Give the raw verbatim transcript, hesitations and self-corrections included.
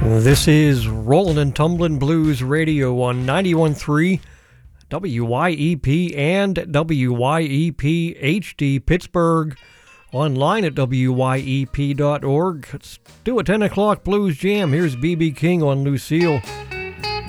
This is Rollin' and Tumblin' Blues Radio on ninety-one point three W Y E P and W Y E P H D Pittsburgh. Online at W Y E P dot org. Let's do a ten o'clock blues jam. Here's B B King on Lucille.